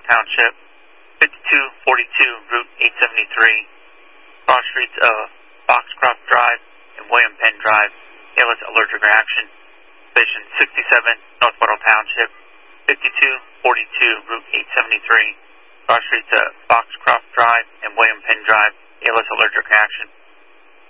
Township, 5242 Route 873, cross streets of Foxcroft Drive and William Penn Drive. ALS allergic reaction. Station 67 North Buttle Township, 5242 Route 873, cross streets of Foxcroft Drive and William Penn Drive. ALS allergic reaction.